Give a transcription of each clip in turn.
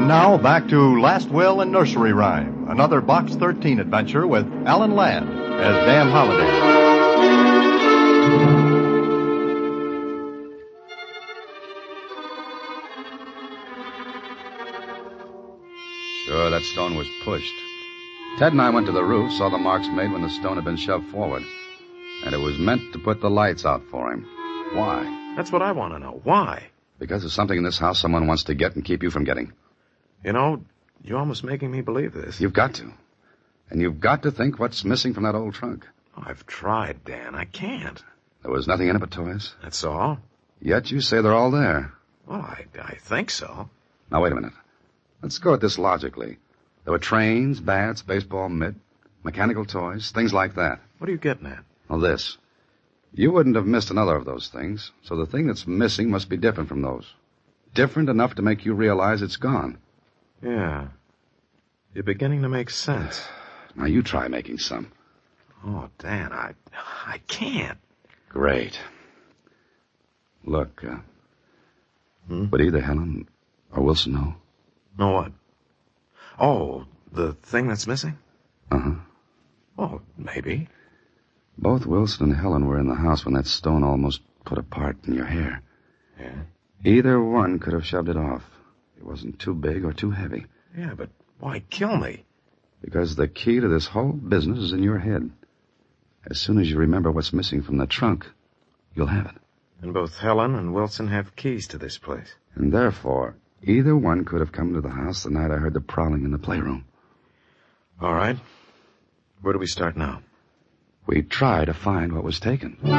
now, back to Last Will and Nursery Rhyme, another Box 13 adventure with Alan Ladd as Dan Holliday. Sure, that stone was pushed. Ted and I went to the roof, saw the marks made when the stone had been shoved forward. And it was meant to put the lights out for him. Why? That's what I want to know. Why? Because there's something in this house someone wants to get and keep you from getting. You know, you're almost making me believe this. You've got to. And you've got to think what's missing from that old trunk. Oh, I've tried, Dan. I can't. There was nothing in it but toys. That's all? Yet you say they're all there. Well, I think so. Now, wait a minute. Let's go at this logically. There were trains, bats, baseball mitt, mechanical toys, things like that. What are you getting at? Well, this. You wouldn't have missed another of those things, so the thing that's missing must be different from those. Different enough to make you realize it's gone. Yeah. You're beginning to make sense. Now, you try making some. Oh, Dan, I can't. Great. Look, would either Helen or Wilson know? Know what? Oh, the thing that's missing? Uh-huh. Oh, maybe. Both Wilson and Helen were in the house when that stone almost put a part in your hair. Yeah? Either one could have shoved it off. It wasn't too big or too heavy. Yeah, but why kill me? Because the key to this whole business is in your head. As soon as you remember what's missing from the trunk, you'll have it. And both Helen and Wilson have keys to this place. And therefore, either one could have come to the house the night I heard the prowling in the playroom. All right. Where do we start now? We try to find what was taken. But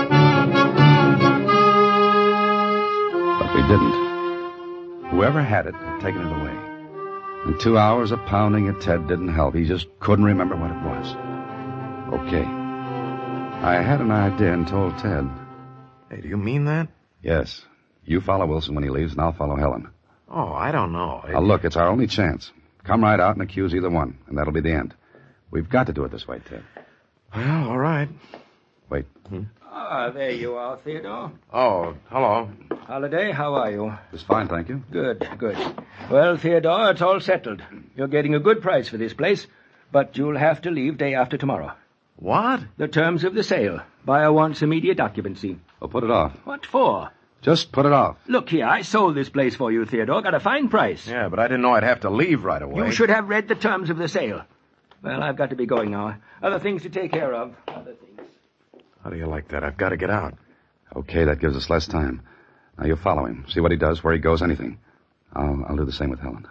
we didn't. Whoever had it had taken it away. And 2 hours of pounding at Ted didn't help. He just couldn't remember what it was. Okay. I had an idea and told Ted. Hey, do you mean that? Yes. You follow Wilson when he leaves, and I'll follow Helen. Oh, I don't know. Now, look, it's our only chance. Come right out and accuse either one, and that'll be the end. We've got to do it this way, Ted. Well, all right. Wait. Ah, there you are, Theodore. Oh, hello. Holliday, how are you? Just fine, thank you. Good, good. Well, Theodore, it's all settled. You're getting a good price for this place, but you'll have to leave day after tomorrow. What? The terms of the sale. Buyer wants immediate occupancy. Well, put it off. What for? Just put it off. Look here, I sold this place for you, Theodore. Got a fine price. Yeah, but I didn't know I'd have to leave right away. You should have read the terms of the sale. Well, I've got to be going now. Other things to take care of. Other things. How do you like that? I've got to get out. Okay, that gives us less time. Now, you follow him. See what he does, where he goes, anything. I'll do the same with Helen.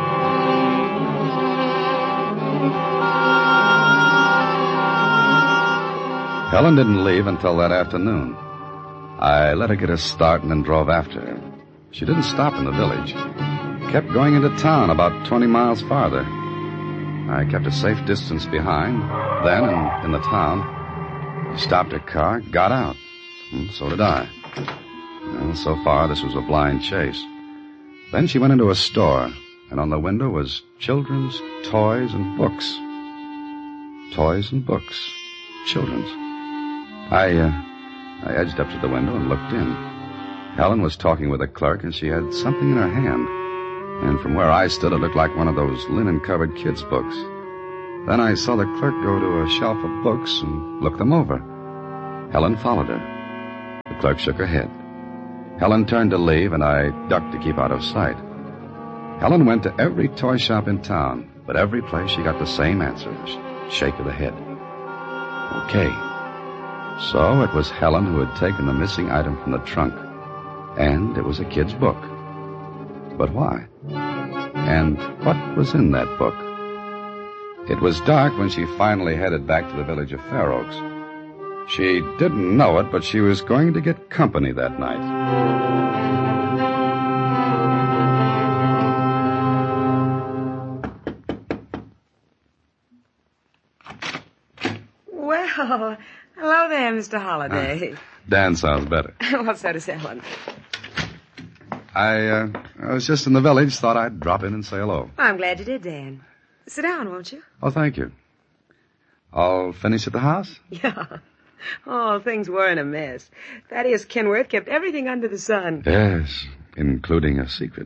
Helen didn't leave until that afternoon. I let her get her start and then drove after her. She didn't stop in the village. Kept going into town about 20 miles farther. I kept a safe distance behind. Then, in the town, she stopped her car, got out. And so did I. Well, so far, this was a blind chase. Then she went into a store, and on the window was children's toys and books. Toys and books. Children's. I edged up to the window and looked in. Helen was talking with a clerk, and she had something in her hand. And from where I stood, it looked like one of those linen-covered kids' books. Then I saw the clerk go to a shelf of books and look them over. Helen followed her. The clerk shook her head. Helen turned to leave, and I ducked to keep out of sight. Helen went to every toy shop in town, but every place she got the same answer, shake of the head. Okay. So it was Helen who had taken the missing item from the trunk, and it was a kid's book. But why? And what was in that book? It was dark when she finally headed back to the village of Fair Oaks. She didn't know it, but she was going to get company that night. Well, hello there, Mr. Holliday. Dan sounds better. What's that to say, Helen? I was just in the village, thought I'd drop in and say hello. I'm glad you did, Dan. Sit down, won't you? Oh, thank you. All finished at the house? Yeah. Oh, things were in a mess. Thaddeus Kenworth kept everything under the sun. Yes, including a secret.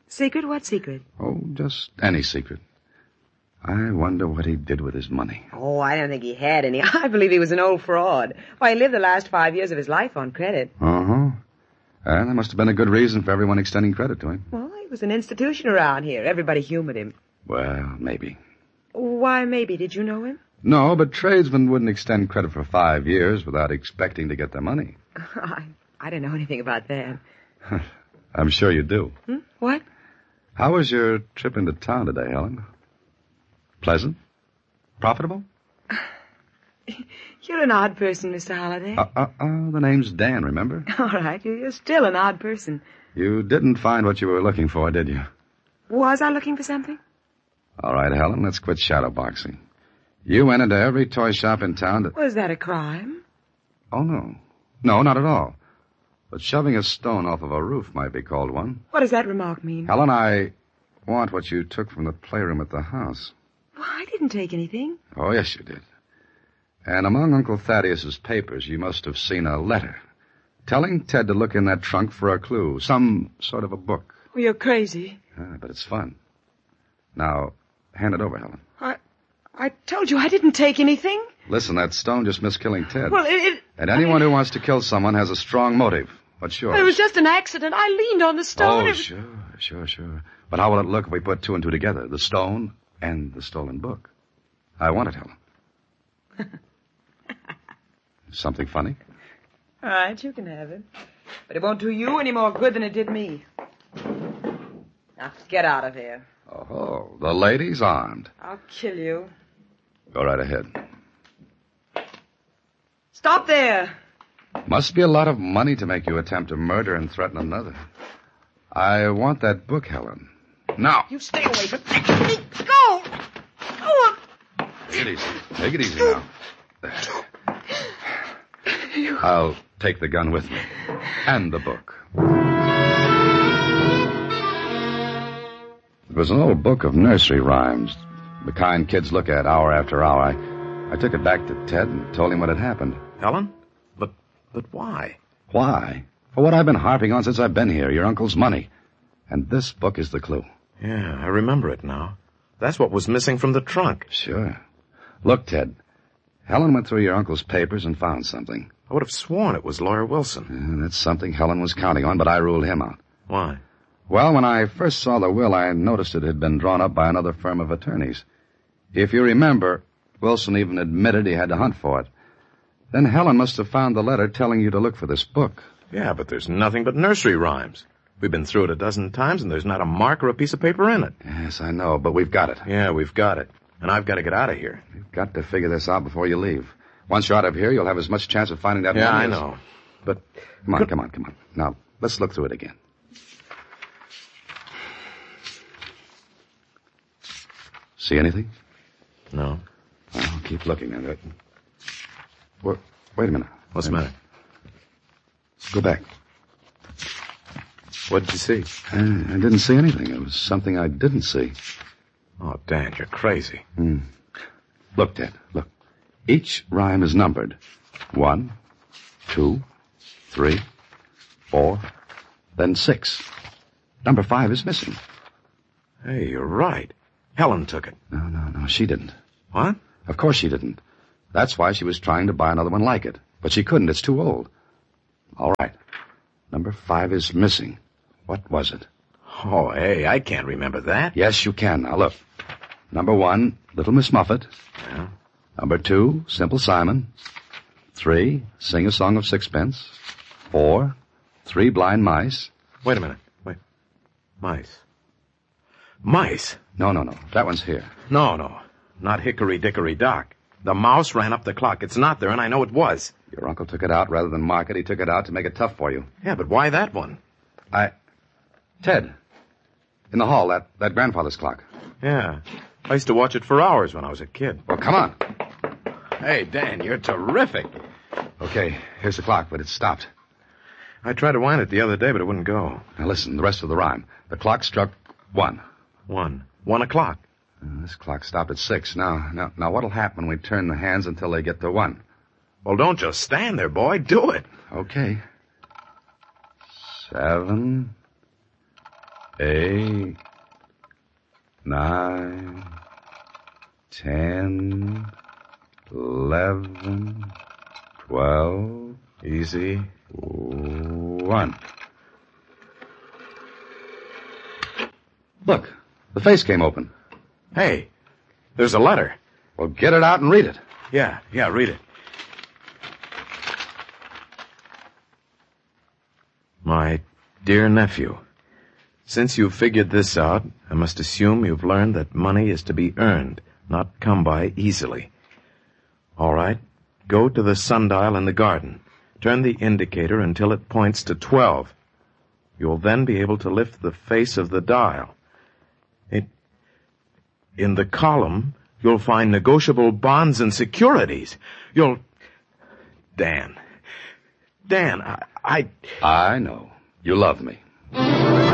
Secret? What secret? Oh, just any secret. I wonder what he did with his money. Oh, I don't think he had any. I believe he was an old fraud. Why, he lived the last 5 years of his life on credit. Uh-huh. And there must have been a good reason for everyone extending credit to him. Well, he was an institution around here. Everybody humored him. Well, maybe. Why, maybe. Did you know him? No, but tradesmen wouldn't extend credit for 5 years without expecting to get their money. I don't know anything about that. I'm sure you do. What? How was your trip into town today, Helen? Pleasant? Profitable? You're an odd person, Mr. Holliday. The name's Dan, remember? All right, you're still an odd person. You didn't find what you were looking for, did you? Was I looking for something? All right, Helen, let's quit shadowboxing. You went into every toy shop in town Was that a crime? Oh, no. No, not at all. But shoving a stone off of a roof might be called one. What does that remark mean? Helen, I want what you took from the playroom at the house. Well, I didn't take anything. Oh, yes, you did. And among Uncle Thaddeus's papers, you must have seen a letter telling Ted to look in that trunk for a clue, some sort of a book. Well, you're crazy. But it's fun. Now, hand it over, Helen. I told you I didn't take anything. Listen, that stone just missed killing Ted. Well, And anyone who wants to kill someone has a strong motive. What's yours? It was just an accident. I leaned on the stone. Oh, sure. But how will it look if we put two and two together? The stone and the stolen book. I want it, Helen. Something funny? All right, you can have it. But it won't do you any more good than it did me. Now, get out of here. Oh, the lady's armed. I'll kill you. Go right ahead. Stop there. Must be a lot of money to make you attempt to murder and threaten another. I want that book, Helen. Now. You stay away from me. Go. Go. Take it easy. Take it easy now. There. I'll take the gun with me. And the book. It was an old book of nursery rhymes, the kind kids look at hour after hour. I took it back to Ted and told him what had happened. Helen? But why? Why? For what I've been harping on since I've been here, your uncle's money. And this book is the clue. Yeah, I remember it now. That's what was missing from the trunk. Sure. Look, Ted. Helen went through your uncle's papers and found something. I would have sworn it was Lawyer Wilson. That's something Helen was counting on, but I ruled him out. Why? Well, when I first saw the will, I noticed it had been drawn up by another firm of attorneys. If you remember, Wilson even admitted he had to hunt for it. Then Helen must have found the letter telling you to look for this book. Yeah, but there's nothing but nursery rhymes. We've been through it a dozen times, and there's not a mark or a piece of paper in it. Yes, I know, but we've got it. Yeah, we've got it. And I've got to get out of here. You've got to figure this out before you leave. Once you're out of here, you'll have as much chance of finding that Yeah, money I as- know. But Come on. Now, let's look through it again. See anything? no. Well, keep looking at it. Wait a minute. What's the matter? Go back. What did you see? I didn't see anything. It was something I didn't see. Oh, Dan, you're crazy. Look, Ted, look. Each rhyme is numbered. 1, 2, 3, 4, then 6. Number 5 is missing. Hey, you're right. Helen took it. No, she didn't. What? Of course she didn't. That's why she was trying to buy another one like it. But she couldn't. It's too old. All right. Number 5 is missing. What was it? Oh, hey, I can't remember that. Yes, you can. Now, look. Number 1, Little Miss Muffet. Yeah. Number 2, Simple Simon. 3, Sing a Song of Sixpence. 4, 3 Blind Mice. Wait a minute. Wait. Mice. Mice? No. That one's here. No. Not Hickory Dickory Dock. The mouse ran up the clock. It's not there, and I know it was. Your uncle took it out rather than mark it. He took it out to make it tough for you. Yeah, but why that one? Ted. In the hall, that grandfather's clock. Yeah. I used to watch it for hours when I was a kid. Well, come on. Hey, Dan, you're terrific. Okay, here's the clock, but it's stopped. I tried to wind it the other day, but it wouldn't go. Now listen, the rest of the rhyme. The clock struck 1. 1 o'clock. This clock stopped at 6. Now, what'll happen when we turn the hands until they get to 1? Well, don't just stand there, boy. Do it. Okay. 7, 8, 9, 10, 11, 12. Easy. 1. Look, the face came open. Hey, there's a letter. Well, get it out and read it. Yeah, read it. My dear nephew, since you've figured this out, I must assume you've learned that money is to be earned, not come by easily. All right, go to the sundial in the garden. Turn the indicator until it points to 12. You'll then be able to lift the face of the dial. In the column, you'll find negotiable bonds and securities. Dan, I I know. You love me.